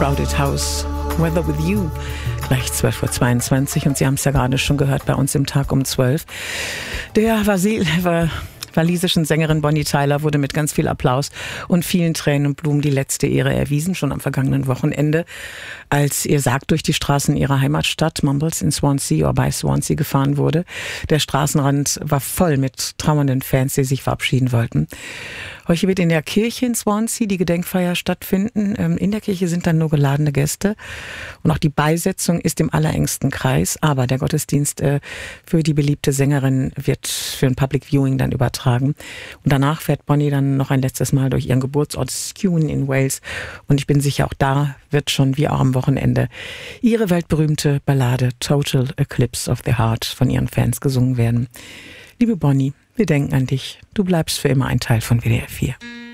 Crowded House, Weather With You. Gleich 12.22 Uhr und Sie haben es ja gerade schon gehört bei uns im Tag um 12. Der walisischen Sängerin Bonnie Tyler wurde mit ganz viel Applaus und vielen Tränen und Blumen die letzte Ehre erwiesen, schon am vergangenen Wochenende, als ihr Sarg durch die Straßen ihrer Heimatstadt Mumbles in Swansea oder bei Swansea gefahren wurde. Der Straßenrand war voll mit trauernden Fans, die sich verabschieden wollten. Heute wird in der Kirche in Swansea die Gedenkfeier stattfinden. In der Kirche sind dann nur geladene Gäste und auch die Beisetzung ist im allerengsten Kreis. Aber der Gottesdienst für die beliebte Sängerin wird für ein Public Viewing dann übertragen. Und danach fährt Bonnie dann noch ein letztes Mal durch ihren Geburtsort Skune in Wales. Und ich bin sicher, auch da wird schon wie auch am Wochenende ihre weltberühmte Ballade Total Eclipse of the Heart von ihren Fans gesungen werden. Liebe Bonnie, wir denken an dich. Du bleibst für immer ein Teil von WDR 4.